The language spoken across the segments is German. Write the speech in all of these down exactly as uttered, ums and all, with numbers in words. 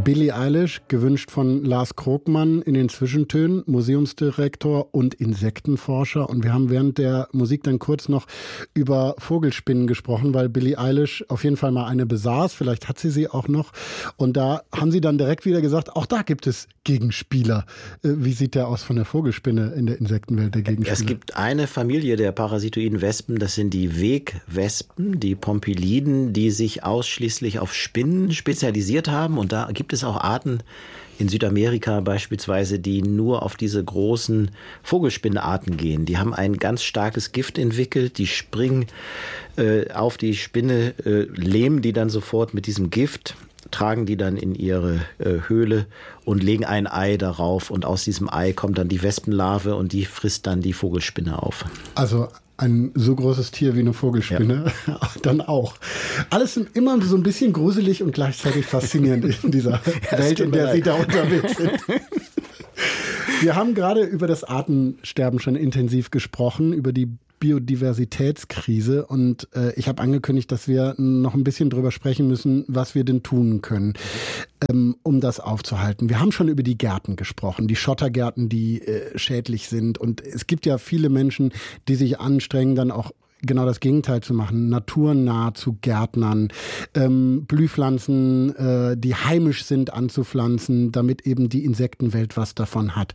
Billie Eilish, gewünscht von Lars Krogmann in den Zwischentönen, Museumsdirektor und Insektenforscher. Und wir haben während der Musik dann kurz noch über Vogelspinnen gesprochen, weil Billie Eilish auf jeden Fall mal eine besaß. Vielleicht hat sie sie auch noch. Und da haben sie dann direkt wieder gesagt, auch da gibt es Gegenspieler. Wie sieht der aus von der Vogelspinne in der Insektenwelt, der Gegenspieler? Es gibt eine Familie der parasitoiden Wespen, das sind die Wegwespen, die Pompiliden, die sich ausschließlich auf Spinnen spezialisiert haben. Und da gibt es auch Arten in Südamerika beispielsweise, die nur auf diese großen Vogelspinnenarten gehen. Die haben ein ganz starkes Gift entwickelt, die springen äh, auf die Spinne, äh, lähmen die dann sofort mit diesem Gift, tragen die dann in ihre äh, Höhle und legen ein Ei darauf. Und aus diesem Ei kommt dann die Wespenlarve und die frisst dann die Vogelspinne auf. Also ein so großes Tier wie eine Vogelspinne, ja. Dann auch. Alles immer so ein bisschen gruselig und gleichzeitig faszinierend in dieser ja, Welt, in der leid. Sie da unterwegs sind. Wir haben gerade über das Artensterben schon intensiv gesprochen, über die Biodiversitätskrise, und äh, ich habe angekündigt, dass wir noch ein bisschen drüber sprechen müssen, was wir denn tun können, ähm, um das aufzuhalten. Wir haben schon über die Gärten gesprochen, die Schottergärten, die äh, schädlich sind, und es gibt ja viele Menschen, die sich anstrengen, dann auch genau das Gegenteil zu machen, naturnah zu gärtnern, ähm, Blühpflanzen, äh, die heimisch sind, anzupflanzen, damit eben die Insektenwelt was davon hat.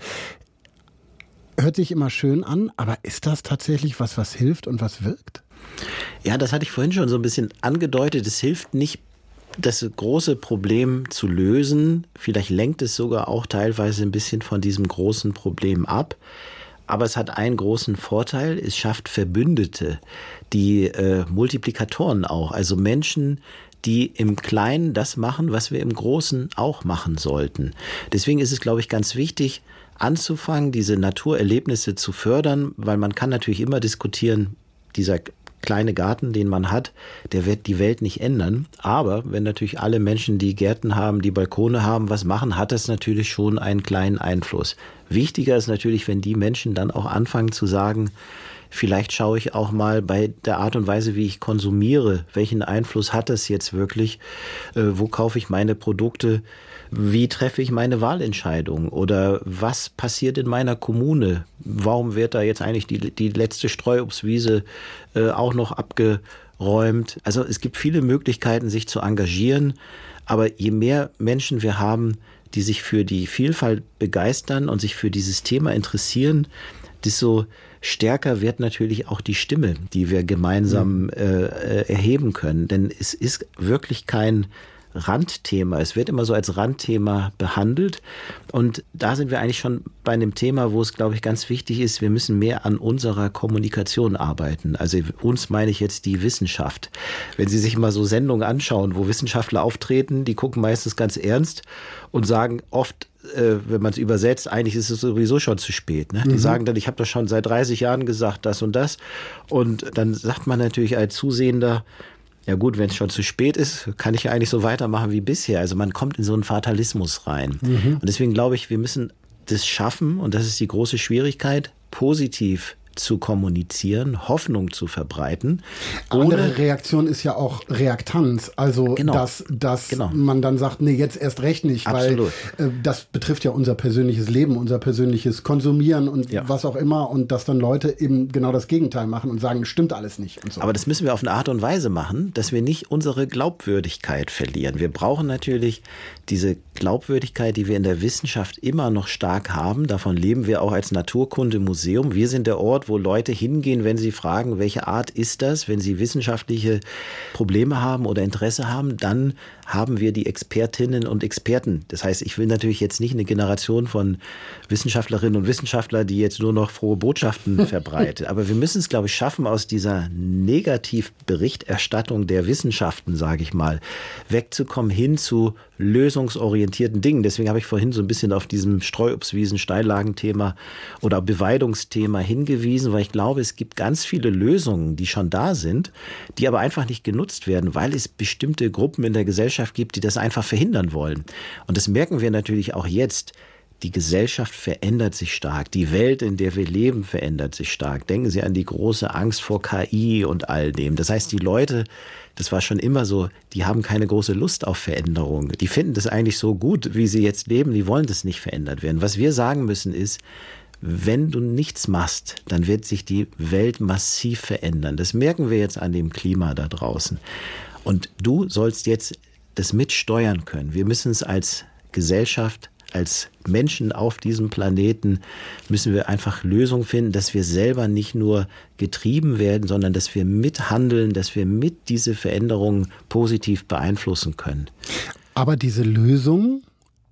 Hört sich immer schön an, aber ist das tatsächlich was, was hilft und was wirkt? Ja, das hatte ich vorhin schon so ein bisschen angedeutet. Es hilft nicht, das große Problem zu lösen. Vielleicht lenkt es sogar auch teilweise ein bisschen von diesem großen Problem ab. Aber es hat einen großen Vorteil, es schafft Verbündete, die äh, Multiplikatoren auch, also Menschen, die im Kleinen das machen, was wir im Großen auch machen sollten. Deswegen ist es, glaube ich, ganz wichtig, anzufangen, diese Naturerlebnisse zu fördern, weil man kann natürlich immer diskutieren, dieser kleine Garten, den man hat, der wird die Welt nicht ändern. Aber wenn natürlich alle Menschen, die Gärten haben, die Balkone haben, was machen, hat das natürlich schon einen kleinen Einfluss. Wichtiger ist natürlich, wenn die Menschen dann auch anfangen zu sagen, vielleicht schaue ich auch mal bei der Art und Weise, wie ich konsumiere, welchen Einfluss hat das jetzt wirklich, äh, wo kaufe ich meine Produkte, wie treffe ich meine Wahlentscheidung oder was passiert in meiner Kommune, warum wird da jetzt eigentlich die, die letzte Streuobstwiese äh, auch noch abgeräumt. Also es gibt viele Möglichkeiten, sich zu engagieren, aber je mehr Menschen wir haben, die sich für die Vielfalt begeistern und sich für dieses Thema interessieren, desto stärker wird natürlich auch die Stimme, die wir gemeinsam äh, erheben können. Denn es ist wirklich kein Randthema. Es wird immer so als Randthema behandelt. Und da sind wir eigentlich schon bei einem Thema, wo es, glaube ich, ganz wichtig ist, wir müssen mehr an unserer Kommunikation arbeiten. Also uns meine ich jetzt die Wissenschaft. Wenn Sie sich mal so Sendungen anschauen, wo Wissenschaftler auftreten, die gucken meistens ganz ernst und sagen oft, äh, wenn man es übersetzt, eigentlich ist es sowieso schon zu spät. Ne? Die mhm. sagen dann, ich habe doch schon seit dreißig Jahren gesagt, das und das. Und dann sagt man natürlich als Zusehender, ja gut, wenn es schon zu spät ist, kann ich ja eigentlich so weitermachen wie bisher. Also man kommt in so einen Fatalismus rein. Mhm. Und deswegen glaube ich, wir müssen das schaffen, und das ist die große Schwierigkeit, positiv zu kommunizieren, Hoffnung zu verbreiten. Andere Reaktion ist ja auch Reaktanz. Also, genau. dass, dass genau. man dann sagt, nee, jetzt erst recht nicht, Absolut. weil äh, das betrifft ja unser persönliches Leben, unser persönliches Konsumieren und ja. was auch immer, und dass dann Leute eben genau das Gegenteil machen und sagen, stimmt alles nicht. Und so. Aber das müssen wir auf eine Art und Weise machen, dass wir nicht unsere Glaubwürdigkeit verlieren. Wir brauchen natürlich diese Glaubwürdigkeit, die wir in der Wissenschaft immer noch stark haben. Davon leben wir auch als Naturkundemuseum. Wir sind der Ort, wo Leute hingehen, wenn sie fragen, welche Art ist das, wenn sie wissenschaftliche Probleme haben oder Interesse haben, dann haben wir die Expertinnen und Experten. Das heißt, ich will natürlich jetzt nicht eine Generation von Wissenschaftlerinnen und Wissenschaftlern, die jetzt nur noch frohe Botschaften verbreitet. Aber wir müssen es, glaube ich, schaffen, aus dieser Negativberichterstattung der Wissenschaften, sage ich mal, wegzukommen hin zu lösungsorientierten Dingen. Deswegen habe ich vorhin so ein bisschen auf diesem Streuobstwiesen, Steillagenthema oder Beweidungsthema hingewiesen, weil ich glaube, es gibt ganz viele Lösungen, die schon da sind, die aber einfach nicht genutzt werden, weil es bestimmte Gruppen in der Gesellschaft gibt, die das einfach verhindern wollen. Und das merken wir natürlich auch jetzt. die Gesellschaft verändert sich stark. Die Welt, in der wir leben, verändert sich stark. Denken Sie an die große Angst vor K I und all dem. Das heißt, die Leute, das war schon immer so, die haben keine große Lust auf Veränderung. Die finden das eigentlich so gut, wie sie jetzt leben. Die wollen das nicht verändert werden. Was wir sagen müssen ist, wenn du nichts machst, dann wird sich die Welt massiv verändern. Das merken wir jetzt an dem Klima da draußen. Und du sollst jetzt das mitsteuern können. Wir müssen es als Gesellschaft, als Menschen auf diesem Planeten, müssen wir einfach Lösungen finden, dass wir selber nicht nur getrieben werden, sondern dass wir mithandeln, dass wir mit diese Veränderungen positiv beeinflussen können. Aber diese Lösungen,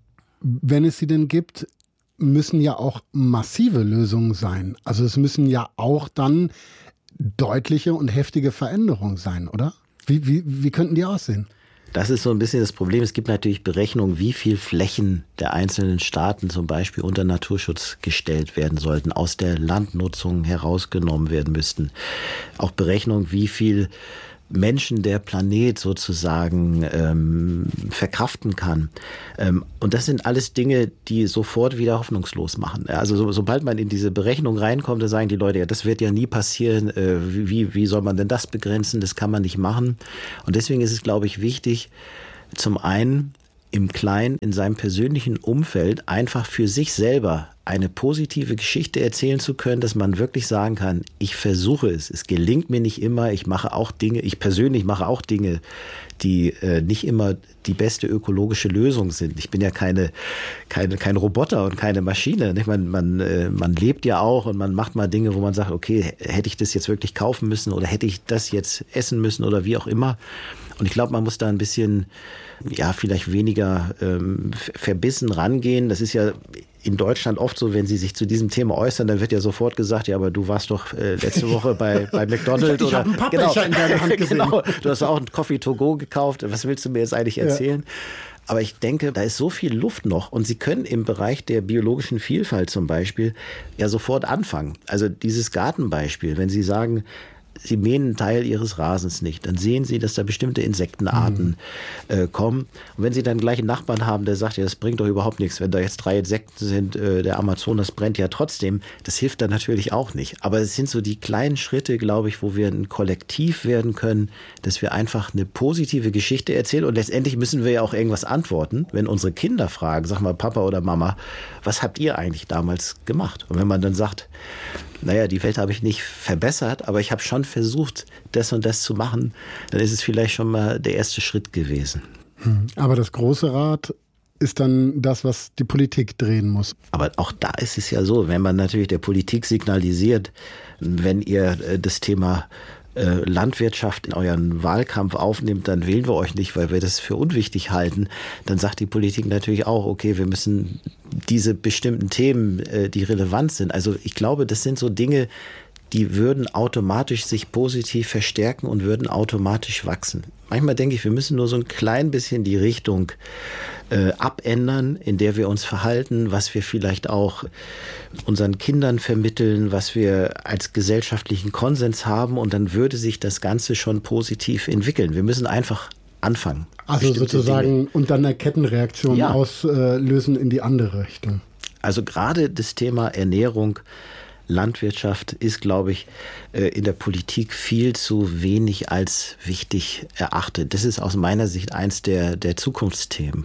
wenn es sie denn gibt, müssen ja auch massive Lösungen sein. Also es müssen ja auch dann deutliche und heftige Veränderungen sein, oder? Wie, wie, wie könnten die aussehen? Das ist so ein bisschen das Problem. Es gibt natürlich Berechnungen, wie viel Flächen der einzelnen Staaten zum Beispiel unter Naturschutz gestellt werden sollten, aus der Landnutzung herausgenommen werden müssten. Auch Berechnungen, wie viel Menschen der Planet sozusagen ähm, verkraften kann. Ähm, und das sind alles Dinge, die sofort wieder hoffnungslos machen. Also so, sobald man in diese Berechnung reinkommt, dann sagen die Leute, ja, das wird ja nie passieren. Äh, wie, wie soll man denn das begrenzen? Das kann man nicht machen. Und deswegen ist es, glaube ich, wichtig, zum einen im Kleinen, in seinem persönlichen Umfeld einfach für sich selber eine positive Geschichte erzählen zu können, dass man wirklich sagen kann, ich versuche es, es gelingt mir nicht immer, ich mache auch Dinge, ich persönlich mache auch Dinge, die äh, nicht immer die beste ökologische Lösung sind. Ich bin ja keine, keine, kein Roboter und keine Maschine. Nicht? Man, man, äh, man lebt ja auch und man macht mal Dinge, wo man sagt, okay, hätte ich das jetzt wirklich kaufen müssen oder hätte ich das jetzt essen müssen oder wie auch immer. Und ich glaube, man muss da ein bisschen, ja, vielleicht weniger ähm, verbissen rangehen. Das ist ja in Deutschland oft so, wenn Sie sich zu diesem Thema äußern, dann wird ja sofort gesagt, ja, aber du warst doch äh, letzte Woche bei, bei McDonald's. Ich, ich habe einen Pappbecher genau, in deiner Hand gesehen. Genau, du hast auch einen Coffee to go gekauft. Was willst du mir jetzt eigentlich erzählen? Ja. Aber ich denke, da ist so viel Luft noch und Sie können im Bereich der biologischen Vielfalt zum Beispiel ja sofort anfangen. Also dieses Gartenbeispiel, wenn Sie sagen, Sie mähen einen Teil Ihres Rasens nicht, dann sehen Sie, dass da bestimmte Insektenarten mhm. äh, kommen. Und wenn Sie dann gleich einen Nachbarn haben, der sagt, ja, das bringt doch überhaupt nichts, wenn da jetzt drei Insekten sind, äh, der Amazonas brennt ja trotzdem, das hilft dann natürlich auch nicht. Aber es sind so die kleinen Schritte, glaube ich, wo wir ein Kollektiv werden können, dass wir einfach eine positive Geschichte erzählen. Und letztendlich müssen wir ja auch irgendwas antworten, wenn unsere Kinder fragen, sag mal, Papa oder Mama, was habt ihr eigentlich damals gemacht? Und wenn man dann sagt, naja, die Welt habe ich nicht verbessert, aber ich habe schon versucht, das und das zu machen, dann ist es vielleicht schon mal der erste Schritt gewesen. Aber das große Rad ist dann das, was die Politik drehen muss. Aber auch da ist es ja so, wenn man natürlich der Politik signalisiert, wenn ihr das Thema Landwirtschaft in euren Wahlkampf aufnimmt, dann wählen wir euch nicht, weil wir das für unwichtig halten. Dann sagt die Politik natürlich auch, okay, wir müssen diese bestimmten Themen, die relevant sind. Also ich glaube, das sind so Dinge, die würden automatisch sich positiv verstärken und würden automatisch wachsen. Manchmal denke ich, wir müssen nur so ein klein bisschen die Richtung äh, abändern, in der wir uns verhalten, was wir vielleicht auch unseren Kindern vermitteln, was wir als gesellschaftlichen Konsens haben, und dann würde sich das Ganze schon positiv entwickeln. Wir müssen einfach anfangen. Also sozusagen Dinge. Und dann eine Kettenreaktion ja. auslösen in die andere Richtung. Also gerade das Thema Ernährung, Landwirtschaft ist, glaube ich, in der Politik viel zu wenig als wichtig erachtet. Das ist aus meiner Sicht eins der, der Zukunftsthemen.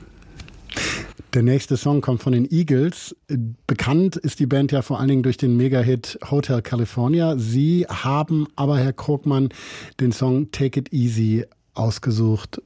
Der nächste Song kommt von den Eagles. Bekannt ist die Band ja vor allen Dingen durch den Mega-Hit Hotel California. Sie haben aber, Herr Krogmann, den Song Take It Easy ausgesucht.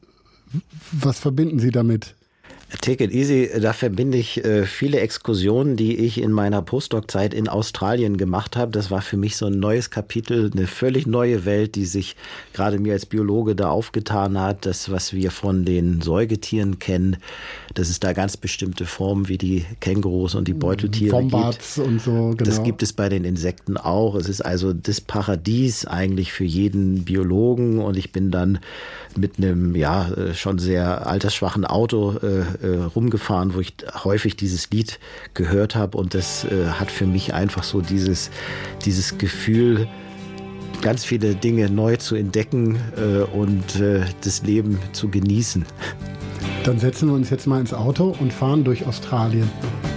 Was verbinden Sie damit? Take It Easy, da verbinde ich äh, viele Exkursionen, die ich in meiner Postdoc-Zeit in Australien gemacht habe. Das war für mich so ein neues Kapitel, eine völlig neue Welt, die sich gerade mir als Biologe da aufgetan hat. Das, was wir von den Säugetieren kennen, dass es da ganz bestimmte Formen wie die Kängurus und die Beuteltiere Wombats gibt. Und so, genau. Das gibt es bei den Insekten auch. Es ist also das Paradies eigentlich für jeden Biologen, und ich bin dann mit einem ja schon sehr altersschwachen Auto äh, äh, rumgefahren, wo ich häufig dieses Lied gehört habe, und das äh, hat für mich einfach so dieses, dieses Gefühl, ganz viele Dinge neu zu entdecken äh, und äh, das Leben zu genießen. Dann setzen wir uns jetzt mal ins Auto und fahren durch Australien.